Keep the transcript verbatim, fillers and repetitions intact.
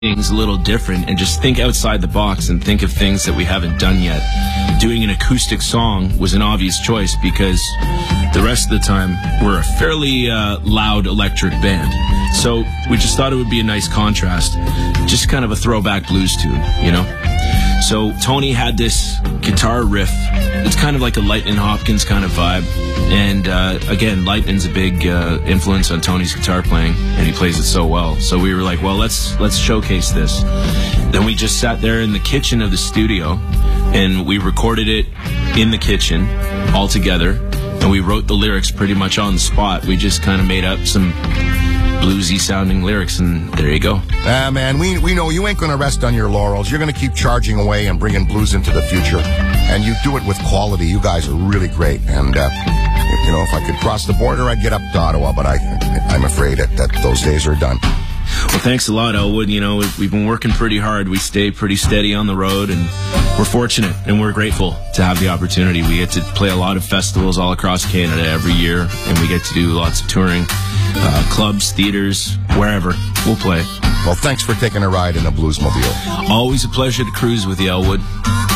things a little different and just think outside the box and think of things that we haven't done yet. Doing an acoustic song was an obvious choice because the rest of the time we're a fairly uh, loud electric band. So we just thought it would be a nice contrast, just kind of a throwback blues tune, you know? So Tony had this guitar riff. It's kind of like a Lightning Hopkins kind of vibe. And uh, again, Lightning's a big uh, influence on Tony's guitar playing, and he plays it so well. So we were like, well, let's let's showcase this. Then we just sat there in the kitchen of the studio, and we recorded it in the kitchen all together. And we wrote the lyrics pretty much on the spot. We just kind of made up some bluesy sounding lyrics, and there you go. Ah, man, we we know you ain't gonna rest on your laurels. You're gonna keep charging away and bringing blues into the future, and you do it with quality. You guys are really great, and uh, you know, if I could cross the border, I'd get up to Ottawa, but I I'm afraid that, that those days are done. Well, thanks a lot, Elwood. You know, we've been working pretty hard. We stay pretty steady on the road, and we're fortunate and we're grateful to have the opportunity. We get to play a lot of festivals all across Canada every year, and we get to do lots of touring. Uh, clubs, theaters, wherever. We'll play. Well, thanks for taking a ride in a Bluesmobile. Always a pleasure to cruise with you, Elwood.